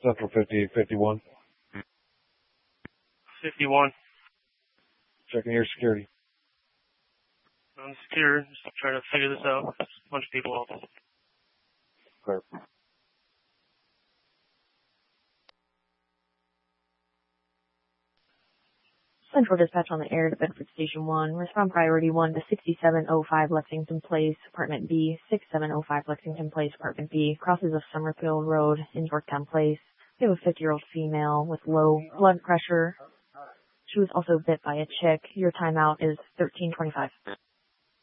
Central 5051. 51. Checking your security. I'm secure. Just trying to figure this out. There's a bunch of people out. Clear. Central Dispatch on the air to Bedford Station 1. Respond priority 1 to 6705 Lexington Place, Apartment B, 6705 Lexington Place, Apartment B, crosses of Summerfield Road in Yorktown Place. We have a 50-year-old female with low blood pressure. She was also bit by a chick. Your timeout is 13:25.